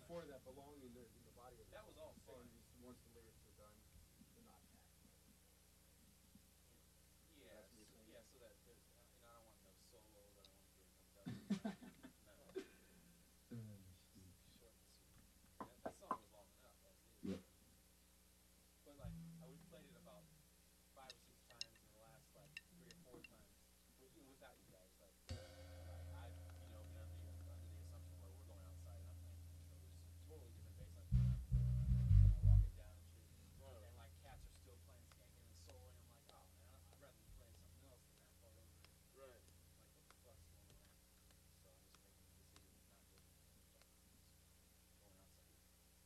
before that belong in the body of the That was song. all He's fun. saying just once the lyrics are done, they're not tacked. Yeah, That's what you're saying? yeah. So that I don't want no solos. I don't want to hear no dubstep. None of that. Short and sweet. That song was long enough as is, Yep. but like we played it about 5 or 6 times in the last like 3 or 4 times, without you guys. Like I've been under the assumption where we're going outside and I'm playing the intro, which is a totally different bass line than I walk it down and shit. Right. And like cats are still playing skanking and soloing. I'm like, oh man, I'd rather be playing something else than that part over here. Right. Like what the fuck's going on? So I'm just making the decision not to start going outside.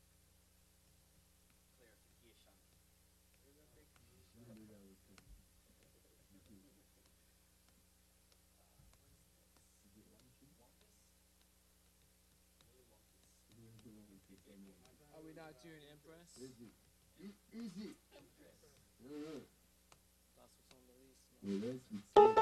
Clarification. I knew that was coming. What is this? Is it Wampus? Wampus? Willy Wampus. Where's the Wampus? I know. Are we not doing Empress? Is it? Is it? Empress. Uh-huh. That's what's on the list. Well, that's what's